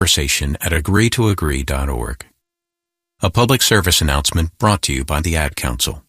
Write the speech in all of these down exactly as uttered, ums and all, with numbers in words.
conversation at agree to agree dot org. A public service announcement brought to you by the Ad Council.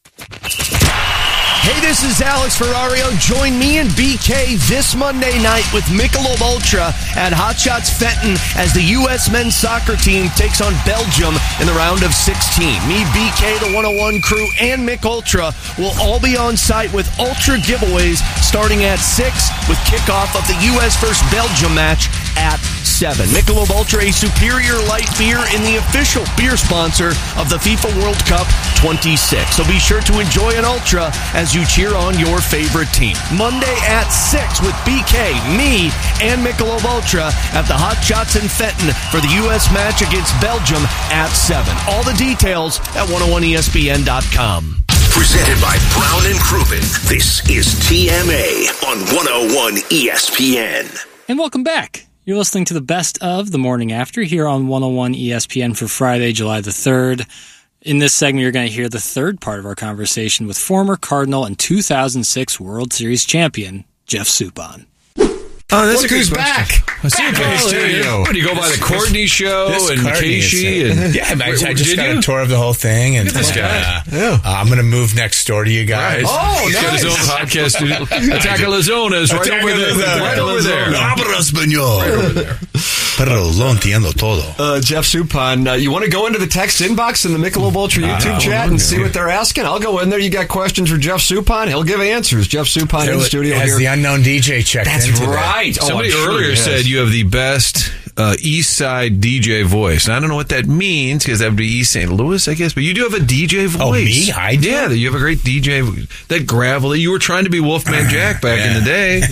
Hey, this is Alex Ferrario. Join me and B K this Monday night with Michelob Ultra at Hot Shots Fenton as the U S men's soccer team takes on Belgium in the round of sixteen. Me, B K, the one oh one crew, and Mich Ultra will all be on site with Ultra giveaways starting at six with kickoff of the U S versus Belgium match at seven. Michelob Ultra, a superior light beer and the official beer sponsor of the FIFA World Cup twenty-six. So be sure to enjoy an Ultra as you cheer on your favorite team. Monday at six with B K, me, and Michelob Ultra at the Hot Shots in Fenton for the U S match against Belgium at seven. All the details at one oh one E S P N dot com. Presented by Brown and Crouppen. This is T M A on one oh one E S P N. And welcome back. You're listening to the best of the morning after here on one oh one E S P N for Friday, July the third. In this segment, you're going to hear the third part of our conversation with former Cardinal and two thousand six World Series champion, Jeff Suppan. Oh, that's Look a good who's question. back. Back in the studio. What, do you go by the Courtney Show This and Courtney is Casey? it. And, yeah, I, Wait, I just did got you? a tour of the whole thing. And Look at this guy. Uh, uh, I'm going to move next door to you guys. Oh, He's nice. got his own podcast studio. Attack of Lazona is right Attack over of there. Lazona. Right over there. Habla español. Right over there. Pero lo entiendo todo. Uh, Jeff Suppan, uh, you want to go into the text inbox in the Michelob Ultra YouTube Uh, chat and see what they're asking? I'll go in there. You got questions for Jeff Suppan? He'll give answers. Jeff Suppan in the studio Has here. the unknown D J checked That's in today. right. Oh, Somebody I'm sure earlier he has. said you have the best uh, East Side D J voice. And I don't know what that means because that would be East Saint Louis, I guess. But you do have a D J voice. Oh, me? I do? Yeah, you have a great D J. That gravelly. You were trying to be Wolfman Jack back Yeah. in the day.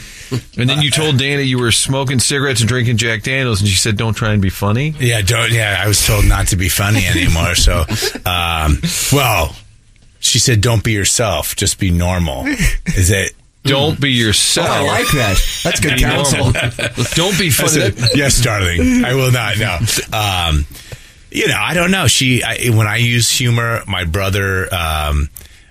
And then you told Dana you were smoking cigarettes and drinking Jack Daniels, and she said, "Don't try and be funny." Yeah, don't. Yeah, I was told not to be funny anymore. So, um, well, she said, "Don't be yourself. Just be normal." Is it? Don't be yourself. Oh, I like that. That's good Be counsel. normal. Don't be I funny. said, yes, darling. I will not. No. Um, you know, I don't know. She, I, when I use humor, my brother, um,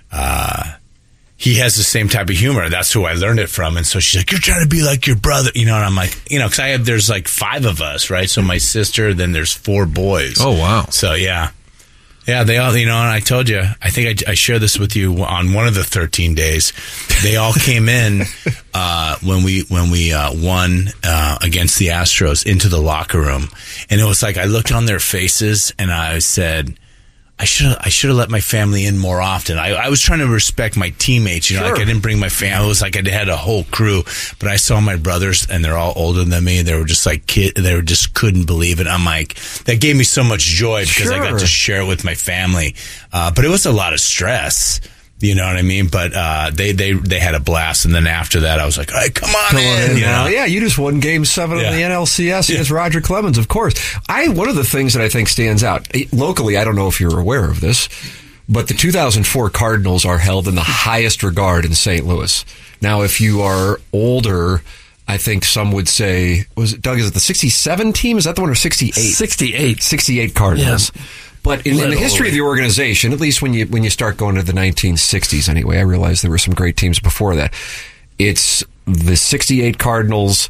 uh, he has the same type of humor. That's who I learned it from. And so she's like, "You're trying to be like your brother," you know. And I'm like, you know, because I have there's like five of us, right? So my sister, then there's four boys. Oh wow. So yeah. Yeah, they all, you know, and I told you, I think I, I shared this with you on one of the thirteen days. They all came in uh, when we when we uh, won uh, against the Astros into the locker room, and it was like I looked on their faces and I said, I should I should have let my family in more often. I, I was trying to respect my teammates, you know, Sure. like I didn't bring my family. It was like I had a whole crew, but I saw my brothers and they're all older than me. They were just like kid. They were just couldn't believe it. I'm like, that gave me so much joy because I got Sure. to share it with my family. Uh, but it was a lot of stress. You know what I mean? But uh, they, they they had a blast, and then after that, I was like, "Hey, come on Come in!" on in you now. know? Yeah, you just won Game Seven Yeah. of the N L C S Yeah. against Roger Clemens, of course. I one of the things that I think stands out locally. I don't know if you're aware of this, but the two thousand four Cardinals are held in the highest regard in Saint Louis. Now, if you are older, I think some would say, was it Doug? Is it the sixty-seven team? Is that the one or sixty-eight? sixty-eight. sixty-eight Cardinals. But in, in the history of the organization, at least when you when you start going to the nineteen sixties anyway, I realize there were some great teams before that. It's the sixty-eight Cardinals.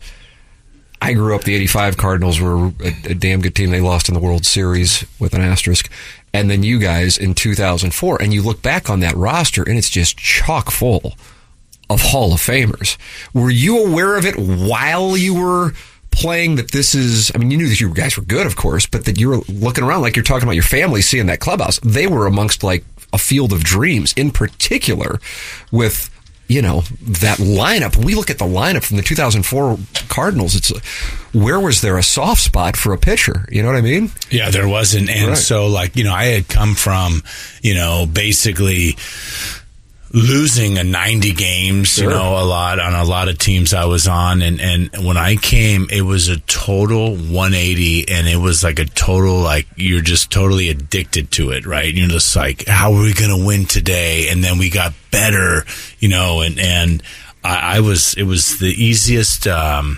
I grew up, the eighty-five Cardinals were a, a damn good team. They lost in the World Series with an asterisk. And then you guys in two thousand four, and you look back on that roster, and it's just chock full of Hall of Famers. Were you aware of it while you were playing, that this is, I mean, you knew that you guys were good, of course, but that you were looking around like you're talking about your family seeing that clubhouse. They were amongst like a field of dreams, in particular with, you know, that lineup. We look at the lineup from the two thousand four Cardinals. It's where was there a soft spot for a pitcher? You know what I mean? Yeah, there wasn't. And Right. so, like, you know, I had come from, you know, basically losing a ninety games, Sure. you know, a lot on a lot of teams I was on. And, and when I came, it was a total one eighty, and it was like a total, like, you're just totally addicted to it, right? You're just like, how are we going to win today? And then we got better, you know, and, and I, I was, it was the easiest, um,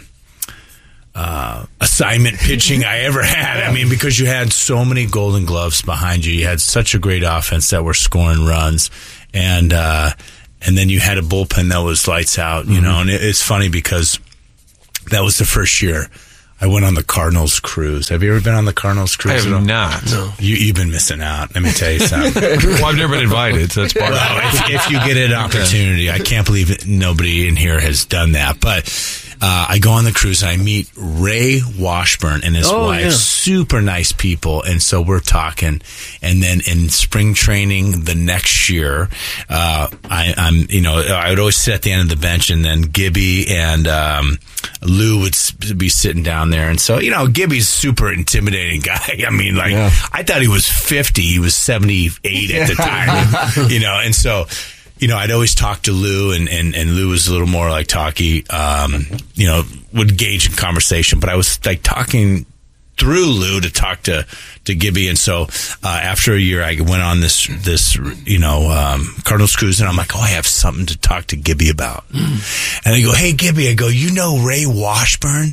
Uh, assignment pitching I ever had. I mean, because you had so many Golden Gloves behind you. You had such a great offense that were scoring runs, and uh, and then you had a bullpen that was lights out. You mm-hmm. know, and it, it's funny because that was the first year I went on the Cardinals cruise. Have you ever been on the Cardinals cruise? I have at all? not. No. You, you've been missing out. Let me tell you something. Well, I've never been invited, so that's part well, of it. if, if you get an opportunity, I can't believe it, nobody in here has done that. But uh, I go on the cruise and I meet Ray Washburn and his Oh, wife. yeah. Super nice people. And so we're talking. And then in spring training the next year, uh, I, I'm, you know, I would always sit at the end of the bench, and then Gibby and um, Lou would be sitting down there. And so, you know, Gibby's a super intimidating guy. I mean, like, Yeah. I thought he was fifty. He was seventy-eight at the time, you know, and so, you know, I'd always talk to Lou, and, and, and Lou was a little more like talky, um, you know, would engage in conversation, but I was like talking through Lou to talk to, to Gibby. And so, uh, after a year, I went on this, this, you know, um, Cardinals cruise, and I'm like, oh, I have something to talk to Gibby about. Mm. And I go, hey, Gibby, I go, you know Ray Washburn?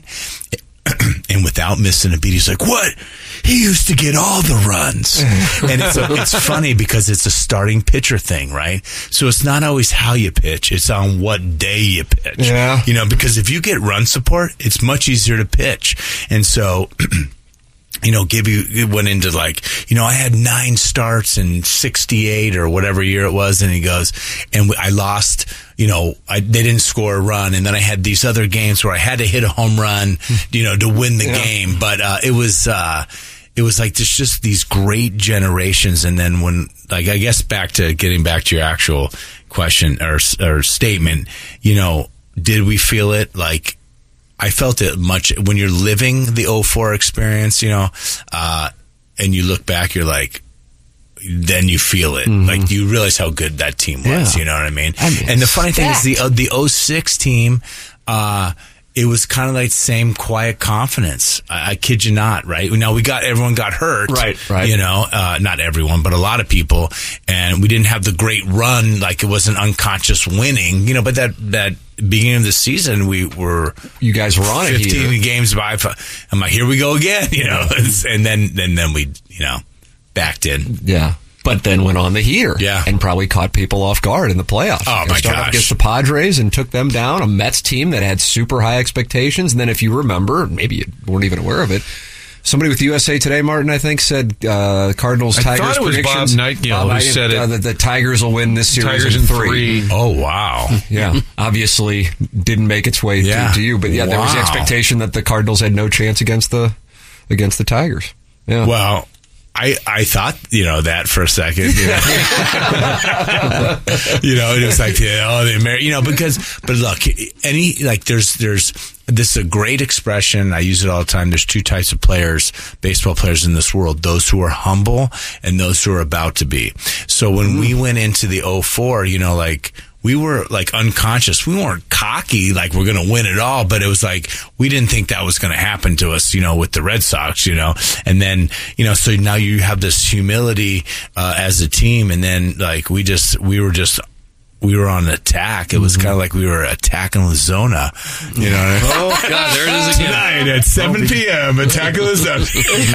And without missing a beat, he's like, what? He used to get all the runs. And it's a, it's funny because it's a starting pitcher thing, right? So it's not always how you pitch. It's on what day you pitch. Yeah. You know, because if you get run support, it's much easier to pitch. And so... You know, Gibby went into like, you know, I had nine starts in sixty-eight or whatever year it was. And he goes, and I lost, you know, I, they didn't score a run. And then I had these other games where I had to hit a home run, you know, to win the yeah. game. But uh, it was, uh, it was like there's just these great generations. And then when, like, I guess back to getting back to your actual question or, or statement, you know, did we feel it? Like, I felt it much when you're living the oh four experience, you know, uh, and you look back, you're like, then you feel it. Mm-hmm. Like, you realize how good that team was, yeah. you know what I mean? I mean and the funny stacked. thing is the, uh, the oh six team, uh, it was kind of like the same quiet confidence. I, I kid you not, right? Now we got, everyone got hurt. Right, right. You know, uh, not everyone, but a lot of people. And we didn't have the great run, like it wasn't unconscious winning, you know, but that, that beginning of the season, we were, you guys were on it fifteen here. games by. I'm like, here we go again, you know, and then, then, then we, you know, backed in. Yeah. But then went on the heater, yeah, and probably caught people off guard in the playoffs. Oh, my started gosh. against the Padres and took them down, a Mets team that had super high expectations. And then if you remember, maybe you weren't even aware of it, somebody with U S A Today, Martin, I think, said uh, Cardinals, I Tigers thought it was predictions. Bob Nightingale who said it. Uh, the, the Tigers will win this series Tigers in in three. three. Oh, wow. Yeah, obviously didn't make its way yeah. through to you. But yeah, there was the Wow. expectation that the Cardinals had no chance against the against the Tigers. Yeah. Well, I, I thought, you know, that for a second, you know, you know, it was like, oh, the Amer- you know, because, but look, any, like, there's, there's, this is a great expression. I use it all the time. There's two types of players, baseball players in this world, those who are humble and those who are about to be. So when mm. we went into the oh four, you know, like, we were like unconscious. We weren't cocky, like we're going to win it all, but it was like, we didn't think that was going to happen to us, you know, with the Red Sox, you know, and then, you know, so now you have this humility, uh, as a team. And then like, we just, we were just, we were on attack. It was mm-hmm. kind of like we were attacking Lizona, you know. What I mean? Oh God, there it is again. Tonight at seven p.m. attacking Lizona.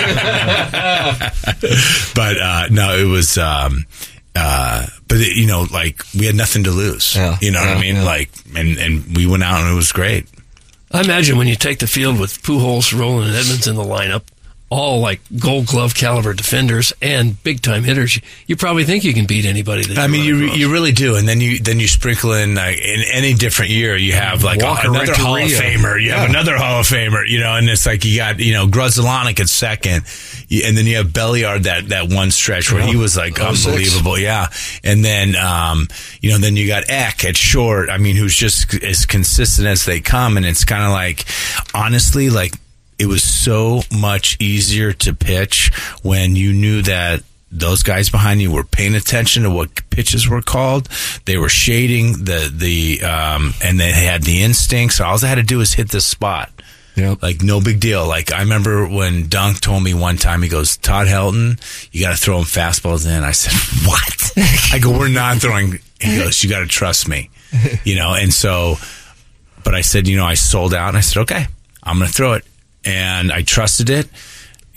But, uh, no, it was, um, Uh, but it, you know, like we had nothing to lose, yeah, you know yeah, what I mean? Yeah. Like, and, and we went out and it was great. I imagine when you take the field with Pujols, Roland, and Edmonds in the lineup, all like gold glove caliber defenders and big time hitters, you, you probably think you can beat anybody. That I mean, you across. you really do, and then you then you sprinkle in like in any different year, you have like a, another Hall of Famer, you yeah. have another Hall of Famer, you know, and it's like you got you know Grzelcyk at second, and then you have Belliard that that one stretch where yeah. he was like oh, unbelievable, six. yeah, and then um you know then you got Eck at short, I mean, who's just as consistent as they come, and it's kind of like honestly like. It was so much easier to pitch when you knew that those guys behind you were paying attention to what pitches were called. They were shading the, the, um, and they had the instincts. All I had to do was hit this spot. Yep. Like, no big deal. Like, I remember when Dunk told me one time, he goes, Todd Helton, you got to throw him fastballs in. I said, what? I go, we're not throwing. He goes, you got to trust me. You know, and so, but I said, you know, I sold out and I said, okay, I'm going to throw it. And I trusted it.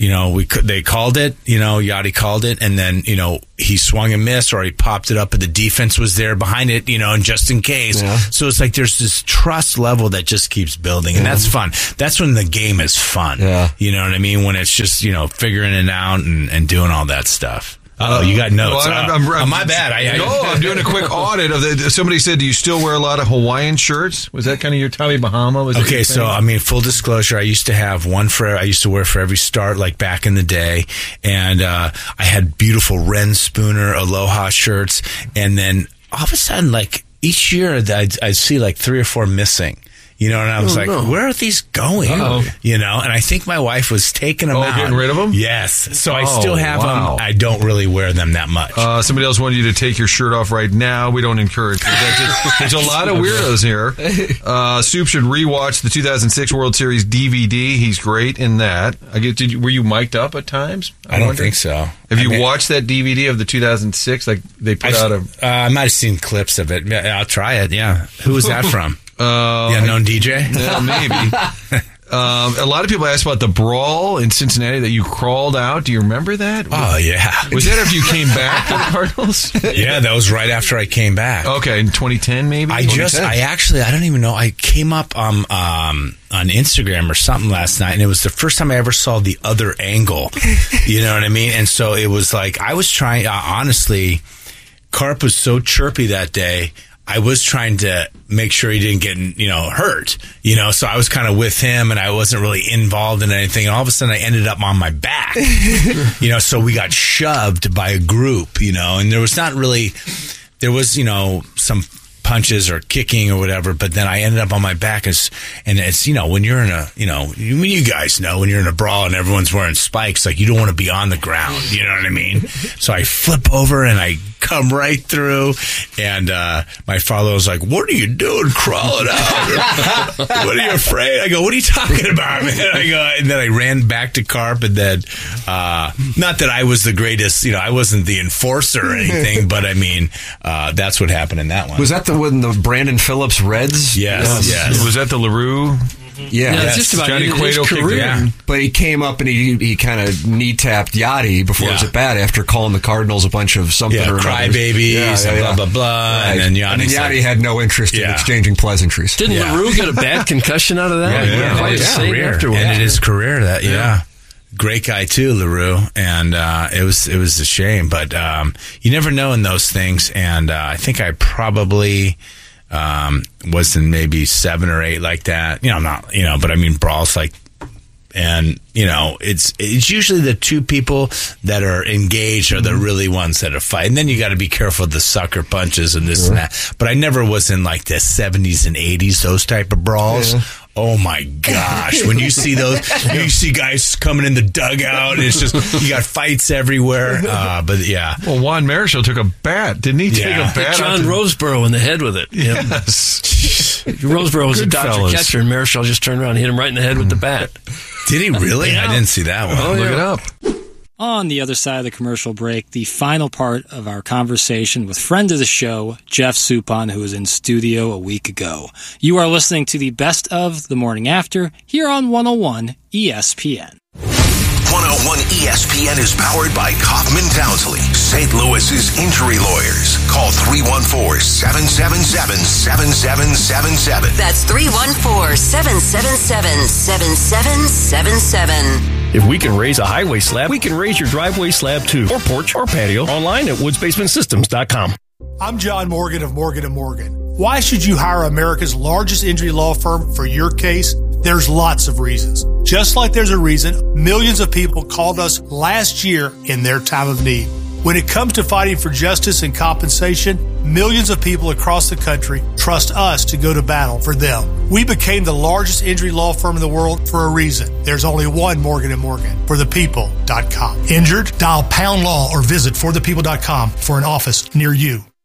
You know, we could, they called it, you know, Yachty called it, and then, you know, he swung and missed, or he popped it up, and the defense was there behind it, you know, and just in case. Yeah. So it's like there's this trust level that just keeps building, and yeah. that's fun. That's when the game is fun. Yeah. You know what I mean? When it's just, you know, figuring it out and, and doing all that stuff. Oh, you got notes. Well, I'm, uh, I'm, I'm, oh, my bad. I, I, no, I'm doing a quick audit of the. Somebody said, "Do you still wear a lot of Hawaiian shirts?" Was that kind of your Tommy Bahama? Was okay, so I mean, full disclosure, I used to have one for. I used to wear for every start, like back in the day, and uh, I had beautiful Ren Spooner Aloha shirts, and then all of a sudden, like each year, I'd, I'd see like three or four missing. You know, and I was oh, like, no. where are these going? Uh-oh. You know, and I think my wife was taking them oh, out. getting rid of them? Yes. So oh, I still have wow. them. I don't really wear them that much. Uh, somebody else wanted you to take your shirt off right now. We don't encourage it. Just, there's a lot of weirdos here. Uh, Soup should rewatch the two thousand six World Series D V D. He's great in that. I get. Did you, were you mic'd up at times? I, I don't wonder? think so. Have I you mean, watched that D V D of the two thousand six? Like they put I've, out a. Uh, I might have seen clips of it. I'll try it. Yeah. Who was that from? Uh, the unknown D J? Yeah, maybe. um, a lot of people asked about the brawl in Cincinnati that you crawled out. Do you remember that? Oh, yeah. Was that after you came back to the Cardinals? Yeah, that was right after I came back. Okay, in twenty ten maybe? I just, I actually, I don't even know. I came up um, um, on Instagram or something last night, and it was the first time I ever saw the other angle. You know what I mean? And so it was like, I was trying, uh, honestly, Carp was so chirpy that day. I was trying to make sure he didn't get, you know, hurt, you know, so I was kind of with him and I wasn't really involved in anything. And all of a sudden I ended up on my back, you know, so we got shoved by a group, you know, and there was not really, there was, you know, some punches or kicking or whatever, but then I ended up on my back as, and it's, you know, when you're in a, you know, you, you guys know when you're in a brawl and everyone's wearing spikes, like you don't want to be on the ground, you know what I mean? So I flip over and I come right through, and uh, my father was like, "What are you doing crawling out? What are you afraid?" I go, "What are you talking about, man?" I go, and then I ran back to Carp, and then, uh, not that I was the greatest, you know, I wasn't the enforcer or anything, but I mean, uh, that's what happened in that one. Was that the one, the Brandon Phillips Reds? Yes, yes. yes. Was that the LaRue? Yeah, yeah yes. just about Johnny his Cueto career. Yeah. But he came up and he he kind of knee tapped Yachty before yeah. it was at bat after calling the Cardinals a bunch of something yeah, or another. Crybabies, yeah, yeah, yeah. blah blah blah, right. and then Yachty, and then Yachty like, had no interest yeah. in exchanging pleasantries. Didn't yeah. LaRue get a bad concussion out of that? Yeah, yeah. Quite His insane career, afterwards. and it is career that yeah. yeah. Great guy too, LaRue, and uh, it was it was a shame, but um, you never know in those things. And uh, I think I probably um, was in maybe seven or eight like that. You know, I'm not, you know, but I mean brawls like, and you know, it's it's usually the two people that are engaged are the really ones that are fighting. And then you got to be careful of the sucker punches and this sure. and that. But I never was in like the seventies and eighties, those type of brawls. Yeah. Oh my gosh. When you see those, you see guys coming in the dugout, and it's just, you got fights everywhere. Uh, but yeah. Well, Juan Marichal took a bat. Didn't he yeah. take a bat? John Roseborough in the head with it. Yes. Roseborough was Good a Dodger fellas. catcher, and Marichal just turned around and hit him right in the head with the bat. Did he really? Yeah. I didn't see that one. Oh, Look yeah. it up. On the other side of the commercial break, the final part of our conversation with friend of the show, Jeff Suppan, who was in studio a week ago. You are listening to the best of The Morning After here on one oh one E S P N. one oh one E S P N is powered by Kaufman Townsley, Saint Louis's injury lawyers. Call three one four, seven seven seven, seven seven seven seven. That's three one four, seven seven seven, seven seven seven seven. If we can raise a highway slab, we can raise your driveway slab too, or porch or patio. Online at woods basement systems dot com. I'm John Morgan of Morgan and Morgan. Why should you hire America's largest injury law firm for your case? There's lots of reasons. Just like there's a reason millions of people called us last year in their time of need. When it comes to fighting for justice and compensation, millions of people across the country trust us to go to battle for them. We became the largest injury law firm in the world for a reason. There's only one Morgan and Morgan, for the people dot com. Injured? Dial pound law or visit for the people dot com for an office near you.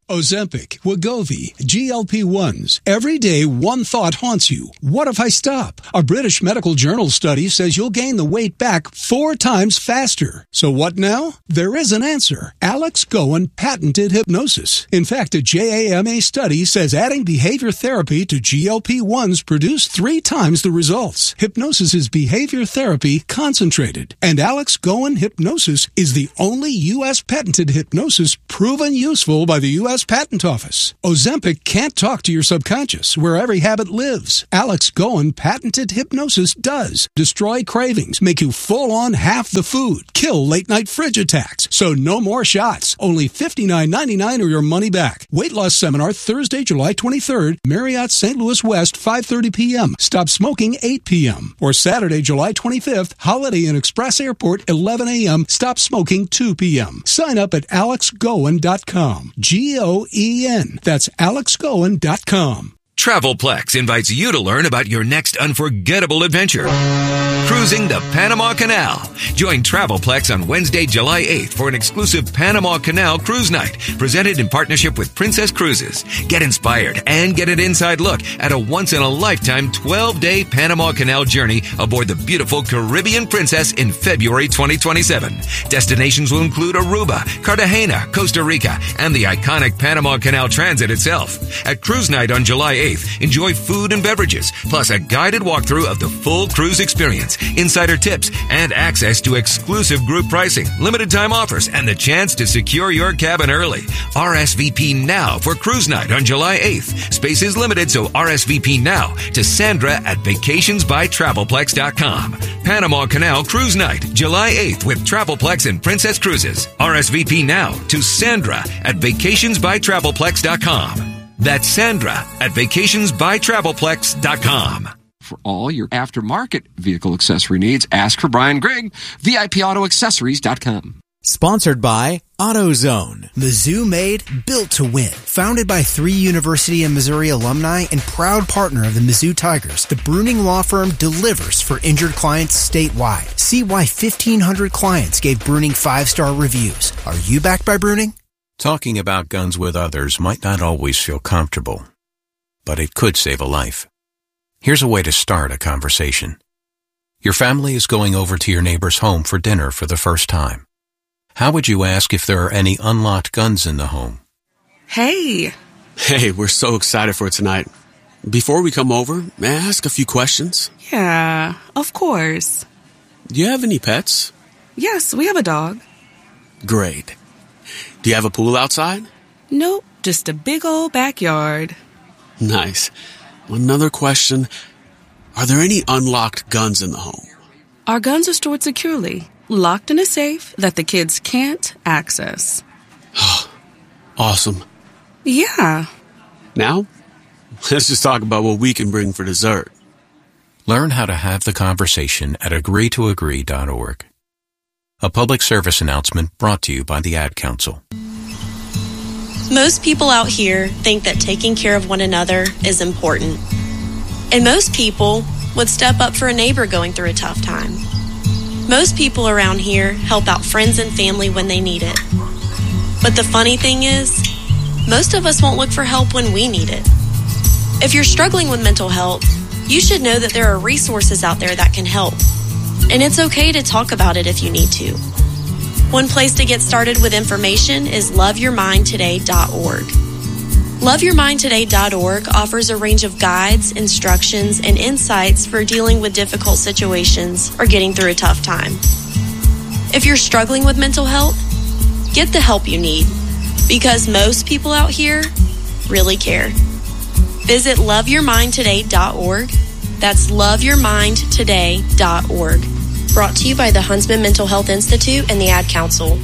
Ozempic, Wegovy, G L P ones. Every day, one thought haunts you. What if I stop? A British Medical Journal study says you'll gain the weight back four times faster. So what now? There is an answer. Alex Goen patented hypnosis. In fact, a J A M A study says adding behavior therapy to G L P ones produced three times the results. Hypnosis is behavior therapy concentrated. And Alex Goen Hypnosis is the only U S patented hypnosis proven useful by the U S Patent Office. Ozempic can't talk to your subconscious, where every habit lives. Alex Goen patented hypnosis does. Destroy cravings, make you full on half the food, kill late night fridge attacks. So no more shots. Only fifty-nine ninety-nine or your money back. Weight loss seminar Thursday, July twenty-third, Marriott Saint Louis West, five thirty p.m. Stop smoking eight p.m. Or Saturday, July twenty-fifth, Holiday Inn Express Airport, eleven a.m. Stop smoking two p.m. Sign up at alex goen dot com. G O E N. That's alex goen dot com. Travelplex invites you to learn about your next unforgettable adventure. Cruising the Panama Canal. Join Travelplex on Wednesday, July eighth for an exclusive Panama Canal cruise night presented in partnership with Princess Cruises. Get inspired and get an inside look at a once-in-a-lifetime twelve-day Panama Canal journey aboard the beautiful Caribbean Princess in February twenty twenty-seven. Destinations will include Aruba, Cartagena, Costa Rica, and the iconic Panama Canal Transit itself. At Cruise Night on July eighth, enjoy food and beverages, plus a guided walkthrough of the full cruise experience, insider tips, and access to exclusive group pricing, limited time offers, and the chance to secure your cabin early. R S V P now for Cruise Night on July eighth. Space is limited, so R S V P now to Sandra at vacations by travelplex dot com. Panama Canal Cruise Night, July eighth with Travelplex and Princess Cruises. R S V P now to Sandra at vacations by travelplex dot com. That's Sandra at vacations by travelplex dot com. For all your aftermarket vehicle accessory needs, ask for Brian Grigg, V I P auto accessories dot com. Sponsored by AutoZone. Mizzou made, built to win. Founded by three University of Missouri alumni and proud partner of the Mizzou Tigers, the Bruning Law Firm delivers for injured clients statewide. See why fifteen hundred clients gave Bruning five-star reviews. Are you backed by Bruning? Talking about guns with others might not always feel comfortable, but it could save a life. Here's a way to start a conversation. Your family is going over to your neighbor's home for dinner for the first time. How would you ask if there are any unlocked guns in the home? Hey. Hey, we're so excited for tonight. Before we come over, may I ask a few questions? Yeah, of course. Do you have any pets? Yes, we have a dog. Great. Do you have a pool outside? Nope, just a big old backyard. Nice. Another question. Are there any unlocked guns in the home? Our guns are stored securely, locked in a safe that the kids can't access. Awesome. Yeah. Now, let's just talk about what we can bring for dessert. Learn how to have the conversation at agree to agree dot org. A public service announcement brought to you by the Ad Council. Most people out here think that taking care of one another is important. And most people would step up for a neighbor going through a tough time. Most people around here help out friends and family when they need it. But the funny thing is, most of us won't look for help when we need it. If you're struggling with mental health, you should know that there are resources out there that can help. And it's okay to talk about it if you need to. One place to get started with information is love your mind today dot org. love your mind today dot org offers a range of guides, instructions, and insights for dealing with difficult situations or getting through a tough time. If you're struggling with mental health, get the help you need, because most people out here really care. Visit love your mind today dot org. That's love your mind today dot org. Brought to you by the Huntsman Mental Health Institute and the Ad Council.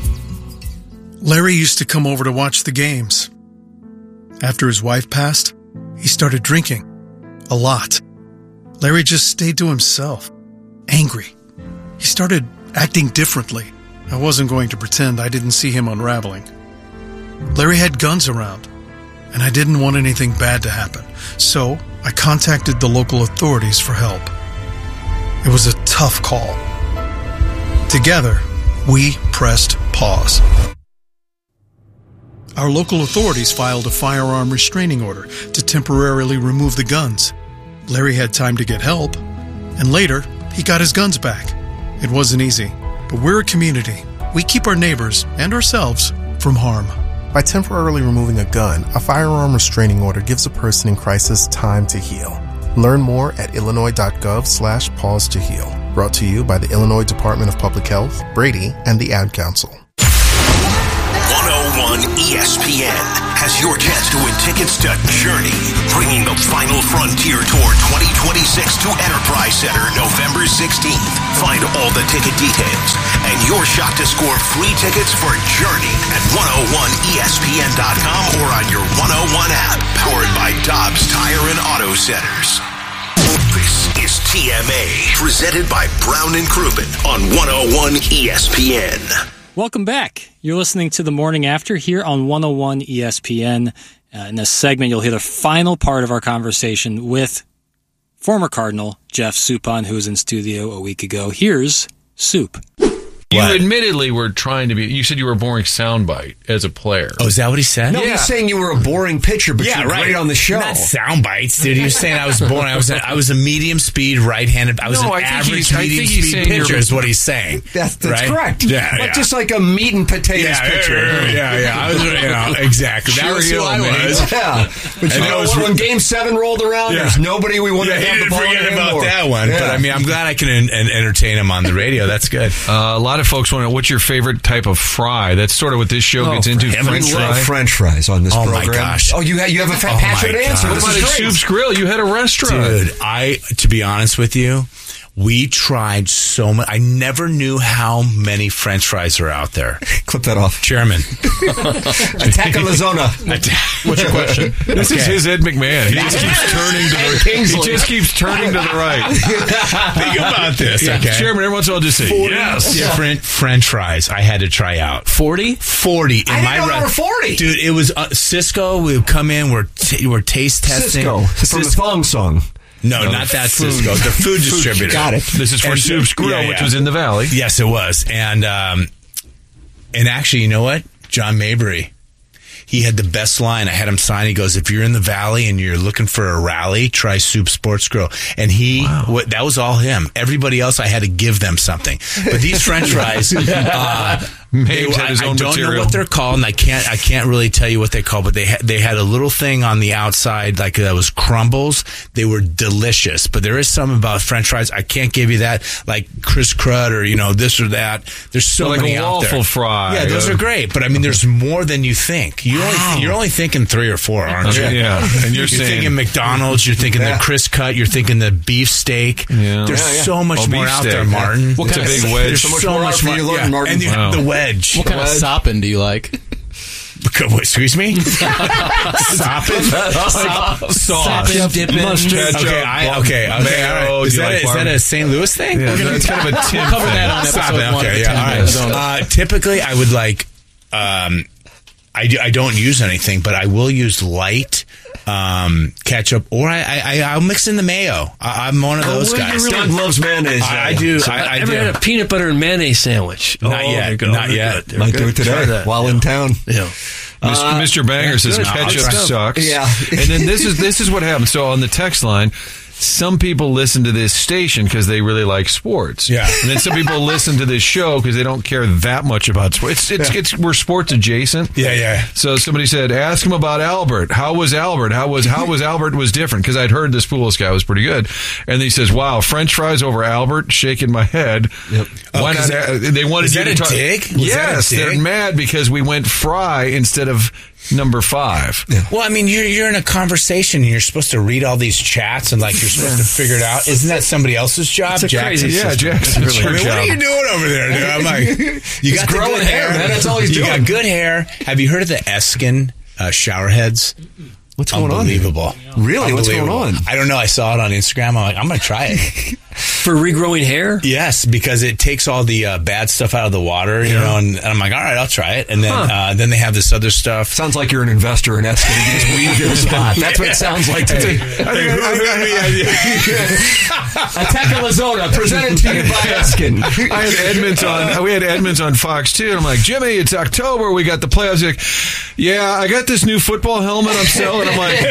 Larry used to come over to watch the games. After his wife passed, he started drinking. A lot. Larry just stayed to himself. Angry. He started acting differently. I wasn't going to pretend I didn't see him unraveling. Larry had guns around, and I didn't want anything bad to happen. So I contacted the local authorities for help. It was a tough call. Together, we pressed pause. Our local authorities filed a firearm restraining order to temporarily remove the guns. Larry had time to get help, and later, he got his guns back. It wasn't easy, but we're a community. We keep our neighbors and ourselves from harm. By temporarily removing a gun, a firearm restraining order gives a person in crisis time to heal. Learn more at illinois.gov slash pause to heal. Brought to you by the Illinois Department of Public Health, Brady, and the Ad Council. one oh one E S P N has your chance to win tickets to Journey, bringing the final frontier tour twenty twenty-six to Enterprise Center November sixteenth. Find all the ticket details and your shot to score free tickets for Journey at one oh one E S P N dot com or on your one oh one app, powered by Dobbs Tire and Auto Centers. This is T M A, presented by Brown and Crouppen on one oh one E S P N. Welcome back. You're listening to The Morning After here on one oh one E S P N. Uh, in this segment, you'll hear the final part of our conversation with former Cardinal Jeff Suppan, who was in studio a week ago. Here's Soup. You What? admittedly were trying to be. You said you were a boring soundbite as a player. Oh, is that what he said? No, Yeah. he's saying you were a boring pitcher, but yeah, you're right. great on the show. Not sound bites, dude. He was saying I was boring. I was a, I was a medium speed right-handed. I was No, an I think average he's- I medium think he's speed saying you're- pitcher. Is what he's saying. That's, that's right? correct. Yeah, But yeah. just like a meat and potatoes yeah, pitcher. Yeah, yeah, yeah. I was, you know, exactly. That was who I was. Yeah. But you And know that was what? re- When Game Seven rolled around, Yeah. there's nobody we want Yeah, to he have the didn't ball forget in about anymore. that one. Yeah. But I mean, I'm glad I can en- en- entertain him on the radio. That's good. Uh, a lot of folks want to know what's your favorite type of fry. That's sort of what this show Oh, gets into. for French heaven's fry. sake. French fries on this Oh, my program. gosh. Oh, you have, you have a Oh, fa- passionate my answer. gosh. This What is about at great. Soup's Grill? You had a restaurant. Dude, I, to be honest with you, we tried so much. I never knew how many French fries are out there. Clip that off. Chairman. Attack on the Zona. What's your question? This Okay. is his Ed McMahon. He just keeps turning to the Kingsley. He just keeps turning to the right. Think about this, Yeah, okay? Chairman, every once in a while just say yes. Different French fries I had to try out. forty? forty in I didn't my know there re- were forty. Dude, it was uh, Cisco. We would come in. We're t- we're taste testing. Cisco from the Thong Song. No, No, not that food. Cisco. The food distributor. Got it. This is for And- Soup's Grill, yeah, which yeah. was in the Valley. Yes, it was. And um, and actually, you know what? John Mabry, he had the best line. I had him sign. He goes, "If you're in the Valley and you're looking for a rally, try Soup Sports Grill." And he, what, that was all him. Everybody else, I had to give them something. But these French fries, uh, they, Mabes had his I, I own don't material. know what they're called, and I can't, I can't really tell you what they call. But they had, they had a little thing on the outside, like that was crumbles. They were delicious. But there is something about French fries. I can't give you that, like Chris Crud or you know this or that. There's so Like many a out there. waffle fry. Yeah, those Uh, are great. But I mean, there's more than you think. You only, you're only thinking three or four, aren't you? Okay, yeah. And you're saying- thinking McDonald's. You're thinking Yeah. the Chris Cut. You're thinking the beef steak. Yeah. There's Yeah, yeah. so much Oh, more beef out steak. there, Martin. What It's kind a of- big wedge. so much so more much out for more. you to learn, yeah. Martin. And the, Wow. the wedge. What kind of sopping do you like? Excuse me? Sopping? Sauce. dipping. Ketchup, Okay, I, okay, okay, mayo. all right. Do Is you that, like a, is that a Saint Louis thing? Yeah, We're gonna that's kind of a Tim We'll cover thing. that on Stop episode it. one Okay, of yeah, ten all minutes. right. Uh, typically, I would like. Um, I, do, I don't use anything, but I will use light um, ketchup, or I, I I'll mix in the mayo. I, I'm one of those Oh, guys. you really- Doug loves mayonnaise. I, I do. So I, I ever do. had a peanut butter and mayonnaise sandwich? Not oh, yet, there you go. not They're yet. good. They're Might good. do it Try today that. while yeah. in town. Yeah. Mister Mister Banger says good. ketchup I'll try. sucks. Yeah. And then this is this is what happens. So on the text line, some people listen to this station because they really like sports. Yeah. And then some people listen to this show because they don't care that much about sports. It's, it's, it's, we're sports adjacent. Yeah, yeah. So somebody said, ask him about Albert. How was Albert? How was how was Albert was different? Because I'd heard this Poulos guy was pretty good. And he says, wow, French fries over Albert, shaking my head. Yep. Why Oh, not? 'cause a- They wanted is you that to a talk. dig? Was that a Yes, dig? they're mad because we went fry instead of number five. Well, I mean, you're you're in a conversation and you're supposed to read all these chats and like you're supposed to figure it out. Isn't that somebody else's job? It's a crazy- yeah, Jackson's I your mean, what are job. you doing over there, dude? I'm like, you He's got the growing good hair, man. That's all he's you doing. got good hair. Have you heard of the Eskin uh, shower heads? What's going on? Unbelievable. Really? What's going Unbelievable. on? I don't know. I saw it on Instagram. I'm like, I'm going to try it. For regrowing hair? Yes, because it takes all the uh, bad stuff out of the water, you Yeah. know, and, and I'm like, all right, I'll try it. And then Huh. uh, then they have this other stuff. Sounds like you're an investor in Eskin. You just weave your spot. That's what it sounds like to me. Attack Arizona, presented to you by Eskin. I had Edmonds on. We had Edmonds on Fox too. And I'm like, Jimmy, it's October. We got the playoffs. He's like, yeah, I got this new football helmet I'm selling. I'm like,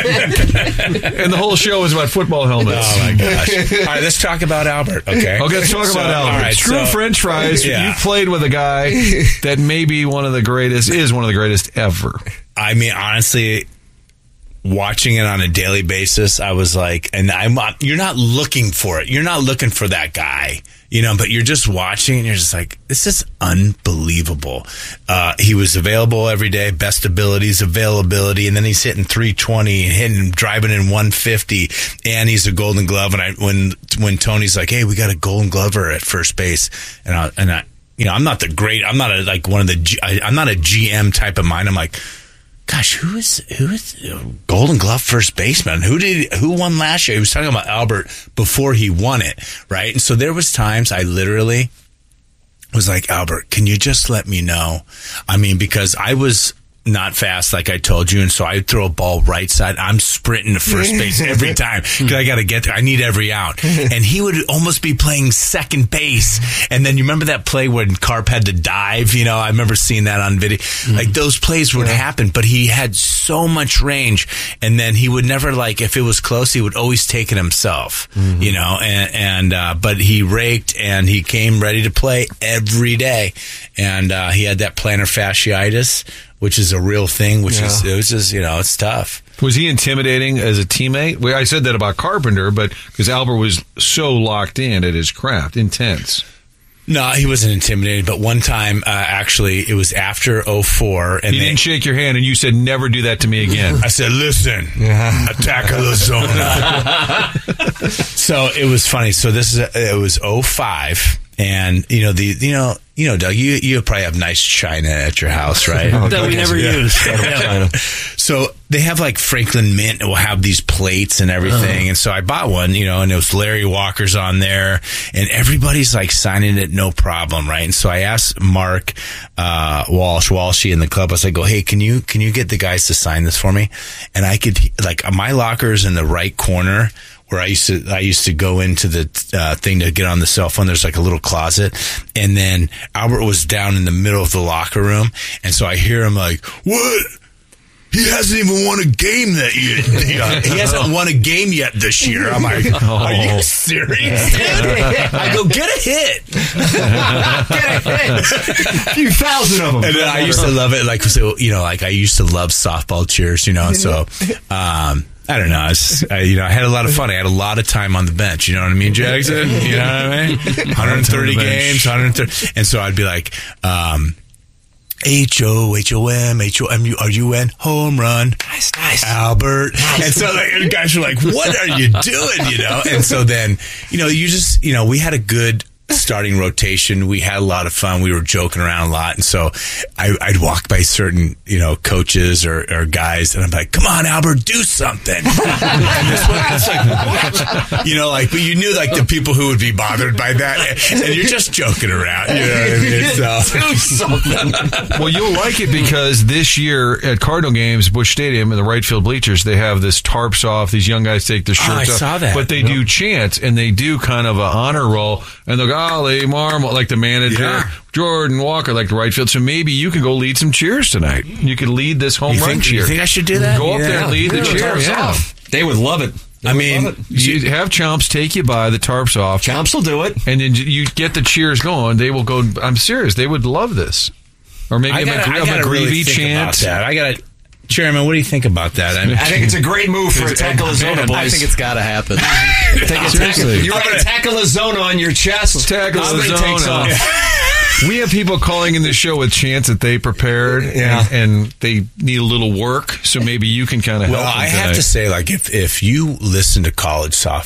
and the whole show was about football helmets. Oh my gosh! All right, let's talk about Albert. Okay. Okay, let's talk So, about Albert. all right, Screw so- French fries. Yeah. You played with a guy that may be one of the greatest, is one of the greatest ever. I mean, honestly, watching it on a daily basis, I was like, and I'm not, you're not looking for it. You're not looking for that guy, you know, but you're just watching and you're just like, this is unbelievable. Uh, he was available every day, best abilities, availability, and then he's hitting three twenty and hitting, driving in one fifty, and he's a Golden Glove. And I, when, when Tony's like, hey, we got a Golden Glover at first base, and I, and I, you know, I'm not the great, I'm not a, like one of the, G, I, I'm not a G M type of mind. I'm like, gosh, who is who is Golden Glove first baseman? Who did who won last year? He was talking about Albert before he won it, right? And so there was times I literally was like, Albert, can you just let me know? I mean, because I was not fast, like I told you, and so I throw a ball right side. I'm sprinting to first base every time because I got to get there. I need every out. And he would almost be playing second base. And then you remember that play when Carp had to dive? You know, I remember seeing that on video. Mm. Like those plays would yeah. happen, but he had so much range. And then he would never, like, if it was close, he would always take it himself. Mm-hmm. You know, and, and uh, but he raked and he came ready to play every day. And uh, he had that plantar fasciitis, which is a real thing, which yeah. is, it was just, you know, it's tough. Was he intimidating as a teammate? Well, I said that about Carpenter, but because Albert was so locked in at his craft, intense. No, he wasn't intimidating, but one time, uh, actually, it was after oh four. And he they, didn't shake your hand, and you said, never do that to me again. I said, listen, yeah. attack Arizona. So it was funny. So this is, a, it was oh five. And you know the you know you know Doug, you you probably have nice china at your house, right? Oh, that we never yeah. use. Yeah. So they have like Franklin Mint will have these plates and everything, uh-huh. and so I bought one, you know, and it was Larry Walker's on there, and everybody's like signing it, no problem, right? And so I asked Mark uh, Walsh, Walshy in the club, I was like, "Go, hey, can you can you get the guys to sign this for me?" And I could like my locker's in the right corner. Where I used to, I used to go into the uh, thing to get on the cell phone. There's like a little closet, and then Albert was down in the middle of the locker room, and so I hear him like, "What? He hasn't even won a game that year. He hasn't won a game yet this year." I'm like, "Are you serious, dude?" I go, "Get a hit, get a hit, a few thousand of them." And then I used to love it, like so, you know, like I used to love softball cheers, you know, and so. Um, I don't know. I, was, I, you know, I had a lot of fun. I had a lot of time on the bench. You know what I mean, Jackson? You know what I mean? one hundred thirty games, one hundred thirty. And so I'd be like, um, H O, H O M, H O M U R U N, home run. Nice, nice. Albert. Nice. And so like, the guys were like, what are you doing? You know? And so then, you know, you just, you know, we had a good starting rotation. We had a lot of fun. We were joking around a lot. And so I, I'd walk by certain, you know, coaches or, or guys, and I'm like, come on, Albert, do something. And this one, it's like, what? You know, like, but you knew, like, the people who would be bothered by that. And you're just joking around. You know what I mean? So. Do something. Well, you'll like it because this year at Cardinal games, Busch Stadium, in the right field bleachers, they have this tarps off. These young guys take their shirts oh, I off. saw that. But they yep. do chants, and they do kind of an honor roll. And they'll go, Ollie Marmol, like the manager, yeah. Jordan Walker, like the right field. So maybe you can go lead some cheers tonight. You could lead this home you run think, cheer. You think I should do that? Go up yeah. there and lead yeah. the cheer. Yeah. Off. They would love it. They I mean, you have Chomps take you by, the tarps off. Chomps will do it. And then you get the cheers going. They will go, I'm serious, they would love this. Or maybe a, gotta, McGree- a McGreevy really chant. That. I got to. Chairman, what do you think about that? I, mean, I think it's a great move for Attack Arizona, boys. I think it's got to happen. Seriously. You're going to Attack Arizona on your chest. Attack Arizona. Takes off. We have people calling in the show with chants that they prepared, yeah. and, and they need a little work, so maybe you can kind of help Well, them I tonight. have to say, like, if, if you listen to college softball,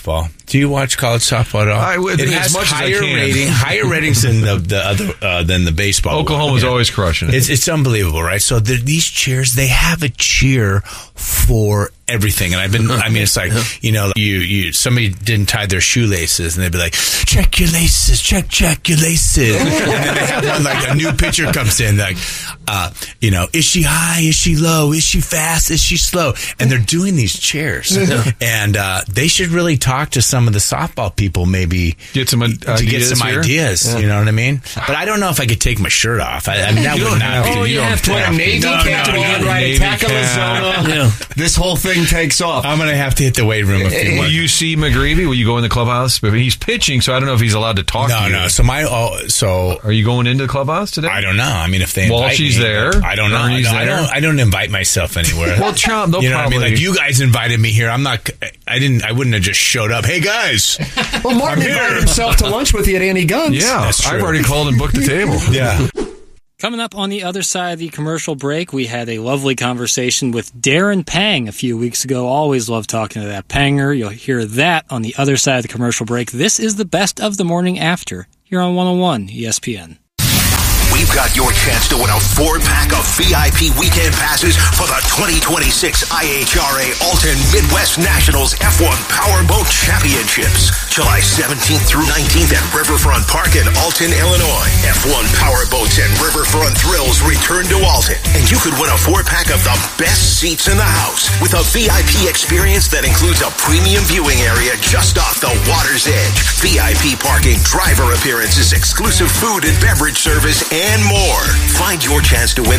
Do you watch college softball at all? I would, it as has much higher as I can. rating, higher ratings than the, the other uh, than the baseball. Oklahoma's one. always crushing it. It's, it's unbelievable, right? So the, these cheers, they have a cheer for everything, and I've been. I mean, it's like you know, you you somebody didn't tie their shoelaces, and they'd be like, "Check your laces, check check your laces," and then they have one like a new pitcher comes in, like, uh, you know, is she high? Is she low? Is she fast? Is she slow? And they're doing these cheers, and uh, they should really talk to some of the softball people, maybe get some uh, to get some here? ideas. Yeah. You know what I mean? But I don't know if I could take my shirt off. I, I mean, that You would don't not have be. to. Oh, You you don't have to wear a have to. Navy No, cap no, to no, go right Navy attack cap. Arizona. Yeah. This whole thing takes off. I'm going to have to hit the weight room a few more. Will you see McGreevy? Will you go in the clubhouse? But he's pitching, so I don't know if he's allowed to talk No, to you. no. So my, oh, so Are you going into the clubhouse today? I don't know. I mean, if they invite Walshy's me, there. I don't know. Ernie's No, I there. don't. I don't invite myself anywhere. Well, Trump, they'll you know what I mean? probably- Like you guys invited me here. I'm not. I didn't. I wouldn't have just showed up. Hey guys. Well, Martin I'm invited here. himself to lunch with you at Annie Gunn's. Yeah, That's true. I've already called and booked the table. Yeah. Coming up on the other side of the commercial break, we had a lovely conversation with Darren Pang a few weeks ago. Always love talking to that Panger. You'll hear that on the other side of the commercial break. This is the best of the morning after here on one oh one E S P N. We've got your chance to win a four-pack of V I P weekend passes for the twenty twenty-six I H R A Alton Midwest Nationals F one Powerboat Championships. July seventeenth through nineteenth at Riverfront Park in Alton, Illinois. F one Powerboats and Riverfront Thrills return to Alton. And you could win a four-pack of the best seats in the house with a V I P experience that includes a premium viewing area just off the water's edge, V I P parking, driver appearances, exclusive food and beverage service, and more. Find your chance to win